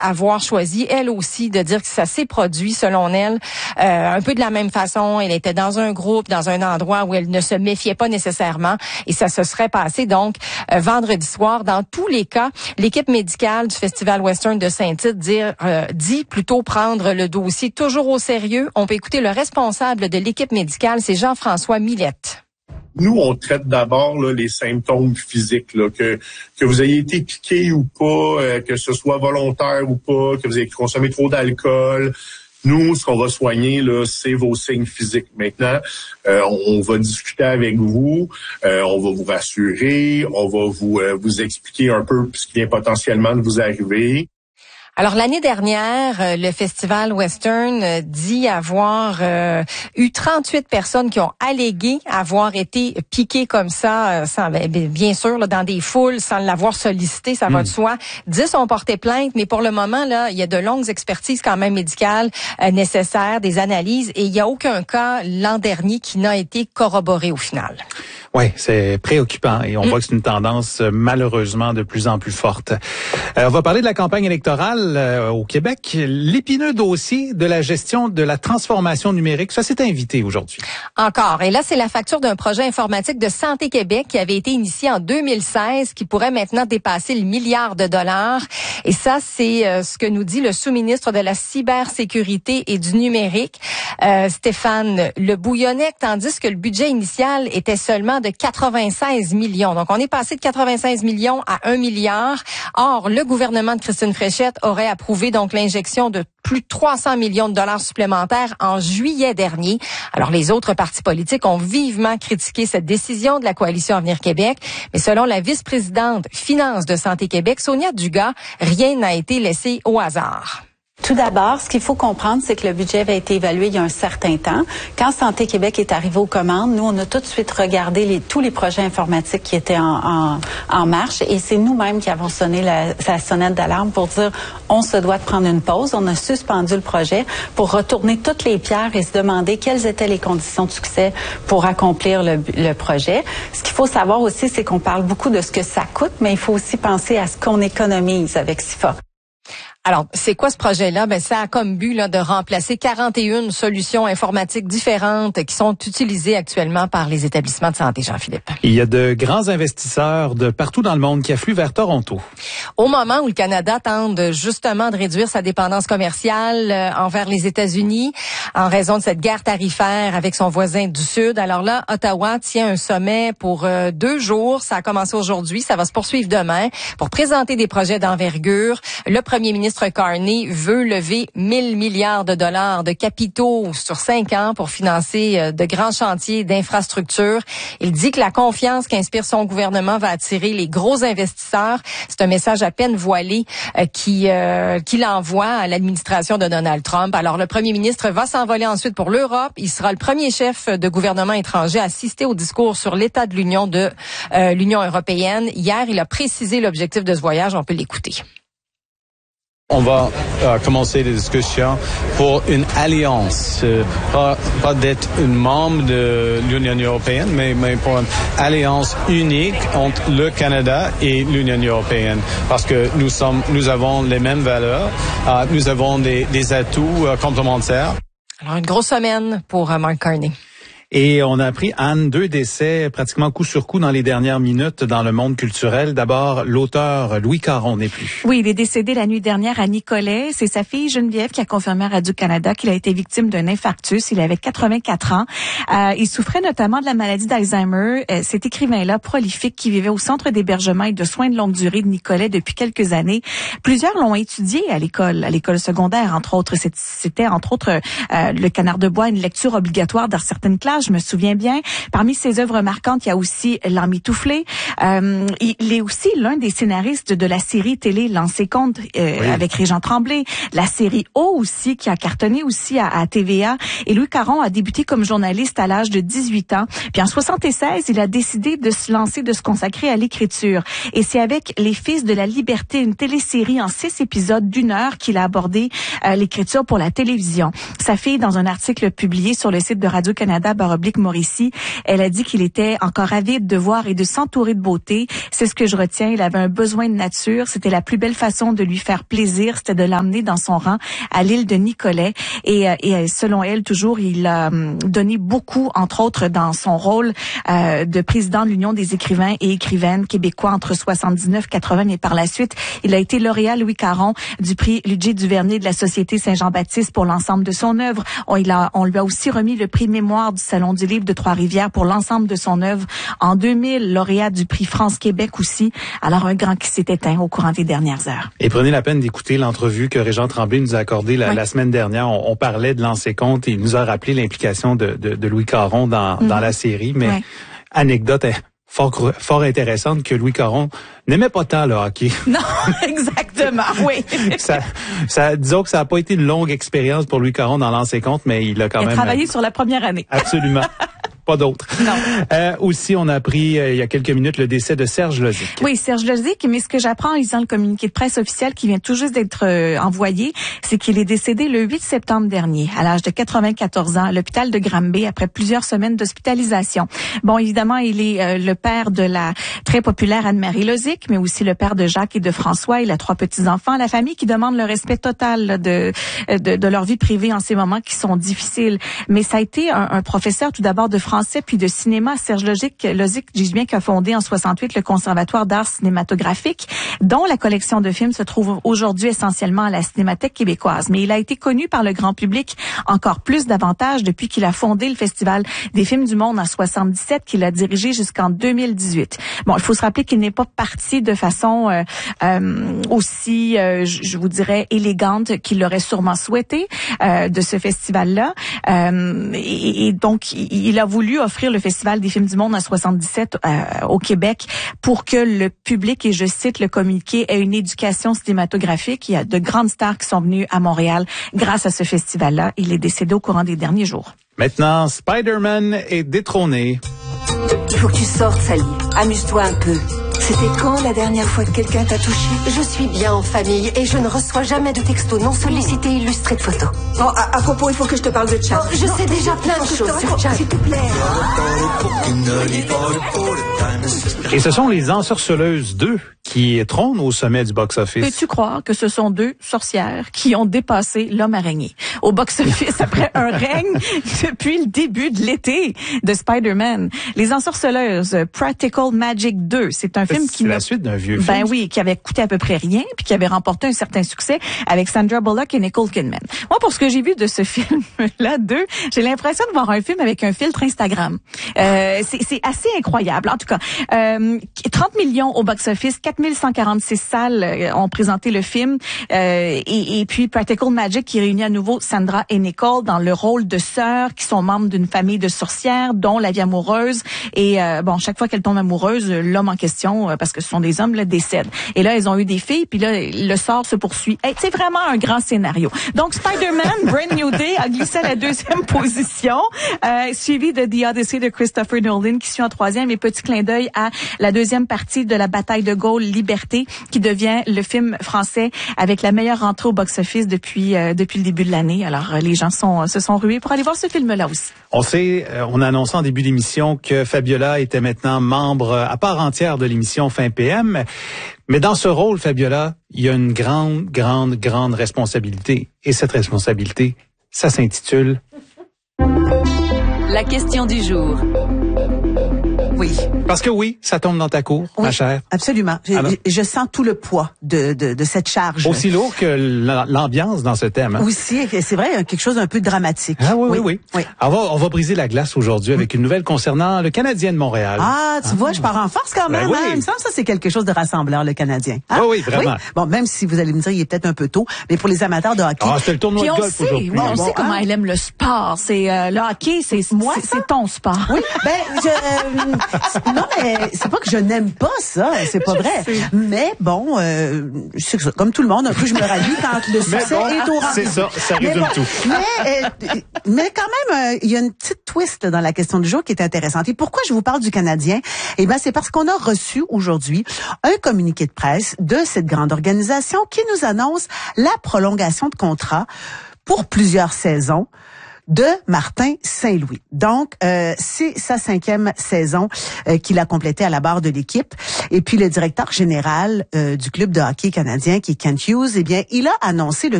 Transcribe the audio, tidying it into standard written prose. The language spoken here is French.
avoir choisi, elle aussi, de dire que ça s'est produit, selon elle, un peu de la même façon. Elle était dans un groupe, dans un endroit où elle ne se méfiait pas nécessairement, et ça se serait passé donc vendredi soir. Dans tous les cas, l'équipe médicale du Festival Western de Saint-Tite dit plutôt prendre le dossier toujours au sérieux. On peut écouter le responsable de l'équipe médicale, c'est Jean-François Millette. Nous, on traite d'abord là, les symptômes physiques, là, que vous ayez été piqué ou pas, que ce soit volontaire ou pas, que vous ayez consommé trop d'alcool. Nous, ce qu'on va soigner, là, c'est vos signes physiques. Maintenant, on va discuter avec vous, on va vous rassurer, on va vous expliquer un peu ce qui vient potentiellement de vous arriver. Alors, l'année dernière, le Festival Western dit avoir eu 38 personnes qui ont allégué avoir été piquées comme ça, sans, bien sûr, là, dans des foules, sans l'avoir sollicité, ça va de soi. 10 ont porté plainte, mais pour le moment, là, il y a de longues expertises quand même médicales nécessaires, des analyses, et il n'y a aucun cas l'an dernier qui n'a été corroboré au final. Oui, c'est préoccupant et on voit que c'est une tendance malheureusement de plus en plus forte. On va parler de la campagne électorale au Québec. L'épineux dossier de la gestion de la transformation numérique, ça s'est invité aujourd'hui. Encore. Et là, c'est la facture d'un projet informatique de Santé Québec qui avait été initié en 2016, qui pourrait maintenant dépasser le $1 milliard. Et ça, c'est ce que nous dit le sous-ministre de la cybersécurité et du numérique, Stéphane Le Bouillonnec, tandis que le budget initial était seulement de 96 millions. Donc, on est passé de 96 millions à 1 milliard. Or, le gouvernement de Christine Fréchette aurait approuvé donc l'injection de plus de 300 millions de dollars supplémentaires en juillet dernier. Alors, les autres partis politiques ont vivement critiqué cette décision de la coalition Avenir Québec. Mais selon la vice-présidente Finances de Santé Québec, Sonia Dugas, rien n'a été laissé au hasard. Tout d'abord, ce qu'il faut comprendre, c'est que le budget avait été évalué il y a un certain temps. Quand Santé Québec est arrivé aux commandes, nous, on a tout de suite regardé tous les projets informatiques qui étaient en marche, et c'est nous-mêmes qui avons sonné la sonnette d'alarme pour dire on se doit de prendre une pause. On a suspendu le projet pour retourner toutes les pierres et se demander quelles étaient les conditions de succès pour accomplir le projet. Ce qu'il faut savoir aussi, c'est qu'on parle beaucoup de ce que ça coûte, mais il faut aussi penser à ce qu'on économise avec SIFA. Alors, c'est quoi ce projet-là? Ben, ça a comme but là de remplacer 41 solutions informatiques différentes qui sont utilisées actuellement par les établissements de santé, Jean-Philippe. Il y a de grands investisseurs de partout dans le monde qui affluent vers Toronto. Au moment où le Canada tente justement de réduire sa dépendance commerciale envers les États-Unis en raison de cette guerre tarifaire avec son voisin du Sud, alors là, Ottawa tient un sommet pour 2 jours. Ça a commencé aujourd'hui, ça va se poursuivre demain pour présenter des projets d'envergure. Le premier ministre Carney veut lever 1 000 milliards de dollars de capitaux sur 5 ans pour financer de grands chantiers d'infrastructures. Il dit que la confiance qu'inspire son gouvernement va attirer les gros investisseurs. C'est un message à peine voilé qu'il envoie à l'administration de Donald Trump. Alors, le premier ministre va s'envoler ensuite pour l'Europe. Il sera le premier chef de gouvernement étranger à assister au discours sur l'état de l'Union l'Union européenne. Hier, il a précisé l'objectif de ce voyage. On peut l'écouter. On va commencer des discussions pour une alliance, pas d'être un membre de l'Union européenne, mais pour une alliance unique entre le Canada et l'Union européenne, parce que nous avons les mêmes valeurs, nous avons des atouts complémentaires. Alors, une grosse semaine pour Mark Carney. Et on a appris, Anne, 2 décès pratiquement coup sur coup dans les dernières minutes dans le monde culturel. D'abord, l'auteur Louis Caron n'est plus. Oui, il est décédé la nuit dernière à Nicolet. C'est sa fille Geneviève qui a confirmé à Radio-Canada qu'il a été victime d'un infarctus. Il avait 84 ans. Il souffrait notamment de la maladie d'Alzheimer. Cet écrivain-là, prolifique, qui vivait au centre d'hébergement et de soins de longue durée de Nicolet depuis quelques années. Plusieurs l'ont étudié à l'école secondaire, entre autres. C'était, entre autres, Le Canard de bois, une lecture obligatoire dans certaines classes. Je me souviens bien. Parmi ses œuvres marquantes, il y a aussi L'Emmitouflé. Il est aussi l'un des scénaristes de la série télé Lancez compte avec Régent Tremblay. La série O aussi, qui a cartonné aussi à TVA. Et Louis Caron a débuté comme journaliste à l'âge de 18 ans. Puis en 76, il a décidé de se lancer, de se consacrer à l'écriture. Et c'est avec Les Fils de la Liberté, une télésérie en 6 épisodes d'1 heure qu'il a abordé l'écriture pour la télévision. Sa fille, dans un article publié sur le site de Radio-Canada, Mauricie. Elle a dit qu'il était encore avide de voir et de s'entourer de beauté. C'est ce que je retiens. Il avait un besoin de nature. C'était la plus belle façon de lui faire plaisir. C'était de l'emmener dans son rang à l'île de Nicolet. Et selon elle, toujours, il a donné beaucoup, entre autres, dans son rôle de président de l'Union des écrivains et écrivaines québécois entre 79-80. Mais par la suite, il a été lauréat Louis Caron du prix Ludger-Duvernay de la Société Saint-Jean-Baptiste pour l'ensemble de son œuvre. On lui a aussi remis le prix Mémoire du Salon du Livre de Trois-Rivières pour l'ensemble de son œuvre. En 2000, lauréat du prix France-Québec aussi. Alors, un grand qui s'est éteint au courant des dernières heures. Et prenez la peine d'écouter l'entrevue que Régent Tremblay nous a accordée la semaine dernière. On parlait de Lancer compte et il nous a rappelé l'implication de Louis Caron dans la série. Mais anecdote fort intéressante que Louis Caron n'aimait pas tant le hockey. Non, exactement, oui. Disons que ça n'a pas été une longue expérience pour Louis Caron dans Lancer compte, mais il a quand même travaillé sur la première année. Absolument. Pas d'autres. Non. Aussi, on a appris il y a quelques minutes le décès de Serge Lozic. Oui, Serge Lozic, mais ce que j'apprends en lisant le communiqué de presse officiel qui vient tout juste d'être envoyé, c'est qu'il est décédé le 8 septembre dernier, à l'âge de 94 ans, à l'hôpital de Granby, après plusieurs semaines d'hospitalisation. Bon, évidemment, il est le père de la très populaire Anne-Marie Lozic, mais aussi le père de Jacques et de François. Il a 3 petits-enfants. La famille qui demande le respect total là, de leur vie privée en ces moments qui sont difficiles. Mais ça a été un professeur tout d'abord de français puis de cinéma, Serge Lozic, dis-je bien, qui a fondé en 68 le Conservatoire d'art cinématographique, dont la collection de films se trouve aujourd'hui essentiellement à la Cinémathèque québécoise. Mais il a été connu par le grand public encore plus davantage depuis qu'il a fondé le Festival des films du monde en 77, qu'il a dirigé jusqu'en 2018. Bon, il faut se rappeler qu'il n'est pas parti de façon aussi, je vous dirais, élégante qu'il l'aurait sûrement souhaité de ce festival-là. Et donc, il a voulu offrir le Festival des films du monde en 77 au Québec pour que le public, et je cite le communiqué, ait une éducation cinématographique. Il y a de grandes stars qui sont venues à Montréal grâce à ce festival-là. Il est décédé au courant des derniers jours. Maintenant, Spider-Man est détrôné. Il faut que tu sortes, Sally. Amuse-toi un peu. C'était quand la dernière fois que quelqu'un t'a touché? Je suis bien en famille et je ne reçois jamais de textos non sollicités illustrés de photos. Oh, à propos, il faut que je te parle de Chat. Oh, je sais déjà plein de choses sur Chat. S'il te plaît. Et ce sont les Ensorceleuses 2 qui trônent au sommet du box-office. Peux-tu croire que ce sont 2 sorcières qui ont dépassé l'homme araignée au box-office après un règne depuis le début de l'été de Spider-Man? Les Ensorceleuses, Practical Magic 2, c'est un film qui... C'est la suite d'un vieux film. Ben oui, qui avait coûté à peu près rien, puis qui avait remporté un certain succès avec Sandra Bullock et Nicole Kidman. Moi, pour ce que j'ai vu de ce film-là, 2, j'ai l'impression de voir un film avec un filtre Instagram. C'est assez incroyable. En tout cas, 30 millions au box-office, 4146 salles ont présenté le film, et puis Practical Magic qui réunit à nouveau Sandra et Nicole dans le rôle de sœurs qui sont membres d'une famille de sorcières dont la vie amoureuse, et bon, chaque fois qu'elle tombe amoureuse, l'homme en question, parce que ce sont des hommes, là, décède. Et là, elles ont eu des filles, puis là, le sort se poursuit. Hey, c'est vraiment un grand scénario. Donc, Spider-Man, Brand New Day, a glissé à la 2e position, suivi de The Odyssey de Christopher Nolan, qui suit en 3e, et petit clin d'œil à la 2e partie de la bataille de Gaulle, Liberté, qui devient le film français avec la meilleure rentrée au box-office depuis le début de l'année. Alors, les gens se sont rués pour aller voir ce film-là aussi. On sait, on a annoncé en début d'émission que Fabiola était maintenant membre à part entière de l'émission Fin PM. Mais dans ce rôle, Fabiola, il y a une grande responsabilité. Et cette responsabilité, ça s'intitule... La question du jour. Oui. Parce que oui, ça tombe dans ta cour, Oui, ma chère. Absolument. Je sens tout le poids de cette charge. Aussi lourd que l'ambiance dans ce thème. Hein? Aussi, c'est vrai, quelque chose d'un peu dramatique. Ah oui. Alors, on va briser la glace aujourd'hui avec une nouvelle concernant le Canadien de Montréal. Ah, tu vois, je pars en force quand même. Ben oui. Hein? Il me semble que ça, c'est quelque chose de rassembleur, le Canadien. Hein? Oui, vraiment. Oui? Bon, même si vous allez me dire, il est peut-être un peu tôt, mais pour les amateurs de hockey... Ah, c'est le tournoi de golf aujourd'hui. Oui, on sait comment elle aime le sport. C'est le hockey, c'est ton sport. Oui, non, mais c'est pas que je n'aime pas ça, c'est pas vrai. Mais bon, c'est ça, comme tout le monde, un peu je me rallie quand le succès est au rendez-vous. C'est ça résume tout. Mais quand même, il y a une petite twist dans la question du jour qui est intéressante. Et pourquoi je vous parle du Canadien? Eh ben, c'est parce qu'on a reçu aujourd'hui un communiqué de presse de cette grande organisation qui nous annonce la prolongation de contrat pour plusieurs saisons de Martin Saint-Louis. Donc, c'est sa 5e saison qu'il a complétée à la barre de l'équipe. Et puis, le directeur général du club de hockey canadien, qui est Kent Hughes, eh bien, il a annoncé le